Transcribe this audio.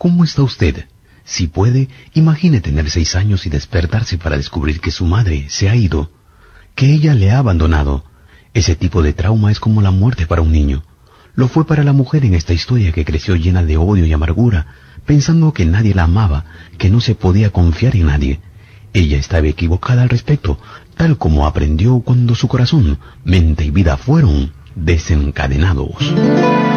¿Cómo está usted? Si puede, imagine tener 6 años y despertarse para descubrir que su madre se ha ido, que ella le ha abandonado. Ese tipo de trauma es como la muerte para un niño. Lo fue para la mujer en esta historia, que creció llena de odio y amargura, pensando que nadie la amaba, que no se podía confiar en nadie. Ella estaba equivocada al respecto, tal como aprendió cuando su corazón, mente y vida fueron desencadenados.